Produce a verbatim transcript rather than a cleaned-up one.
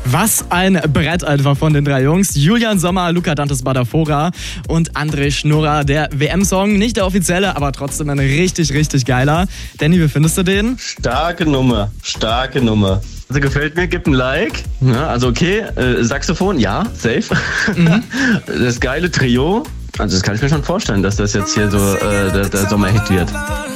Was ein Brett einfach von den drei Jungs. Julian Sommer, Luca Dantes Badafora und André Schnurrer. Der W M-Song, nicht der offizielle, aber trotzdem ein richtig, richtig geiler. Danny, wie findest du den? Starke Nummer, starke Nummer. Also gefällt mir, gib ein Like. Ja, also okay, äh, Saxophon, ja, safe. Mhm. Das geile Trio. Also das kann ich mir schon vorstellen, dass das jetzt hier so äh, der, der Sommerhit wird.